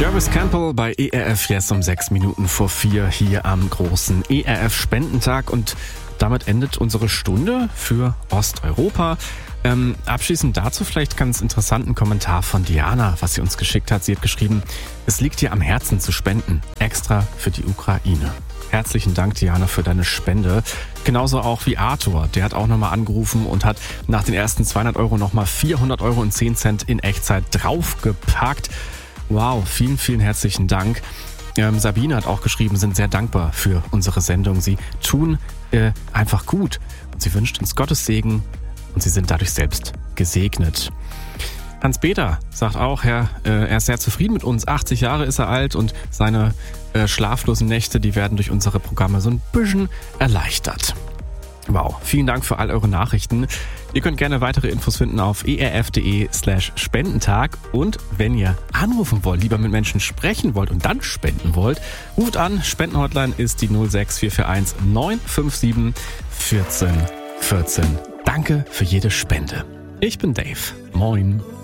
Jarvis Campbell bei ERF jetzt um 6 Minuten vor 4 hier am großen ERF-Spendentag. Und damit endet unsere Stunde für Osteuropa. Abschließend dazu vielleicht ganz interessanten Kommentar von Diana, was sie uns geschickt hat. Sie hat geschrieben, es liegt dir am Herzen zu spenden, extra für die Ukraine. Herzlichen Dank, Diana, für deine Spende. Genauso auch wie Arthur, der hat auch nochmal angerufen und hat nach den ersten 200 Euro nochmal 400 Euro und 10 Cent in Echtzeit draufgepackt. Wow, vielen, vielen herzlichen Dank. Sabine hat auch geschrieben, sind sehr dankbar für unsere Sendung. Sie tun einfach gut und sie wünscht uns Gottes Segen und sie sind dadurch selbst gesegnet. Hans-Peter sagt auch, er ist sehr zufrieden mit uns. 80 Jahre ist er alt und seine schlaflosen Nächte, die werden durch unsere Programme so ein bisschen erleichtert. Wow, vielen Dank für all eure Nachrichten. Ihr könnt gerne weitere Infos finden auf erf.de/Spendentag. Und wenn ihr anrufen wollt, lieber mit Menschen sprechen wollt und dann spenden wollt, ruft an. Spendenhotline ist die 06441 957 14 14. Danke für jede Spende. Ich bin Dave. Moin.